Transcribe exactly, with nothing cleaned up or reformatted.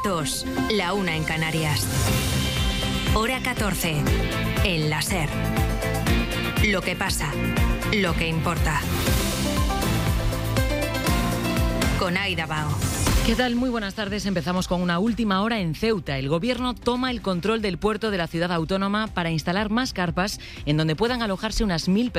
dos, la una en Canarias. Hora catorce, en la SER. Lo que pasa, lo que importa. Con Aida Bao. ¿Qué tal? Muy buenas tardes. Empezamos con una última hora en Ceuta. El gobierno toma el control del puerto de la ciudad autónoma para instalar más carpas en donde puedan alojarse unas mil personas.